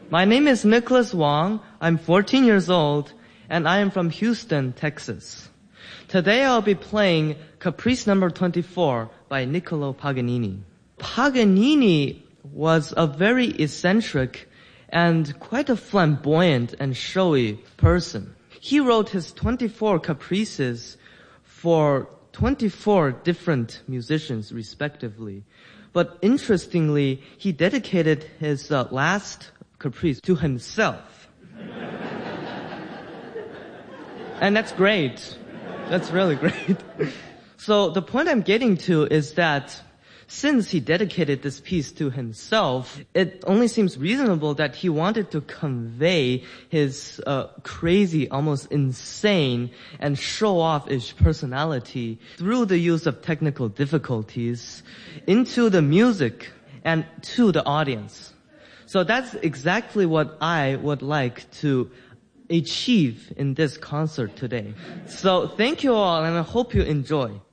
My name is Nicholas Wong. I'm 14 years old, and I am from Houston, Texas. Today I'll be playing Caprice number 24 by Niccolo Paganini. Paganini was a very eccentric and quite a flamboyant and showy person. He wrote his 24 caprices for 24 different musicians respectively. But interestingly, he dedicated his last caprice to himself. And that's great. That's really great. So the point I'm getting to is that since he dedicated this piece to himself, it only seems reasonable that he wanted to convey his crazy, almost insane, and show-off-ish personality through the use of technical difficulties into the music and to the audience. So that's exactly what I would like to achieve in this concert today. So thank you all, and I hope you enjoy.